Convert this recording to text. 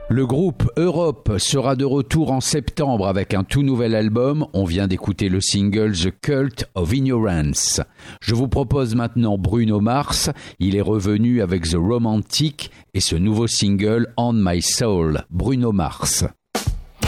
Le groupe Europe sera de retour en septembre avec un tout nouvel album. On vient d'écouter le single The Cult of Ignorance. Je vous propose maintenant Bruno Mars. Il est revenu avec The Romantic et ce nouveau single On My Soul. Bruno Mars.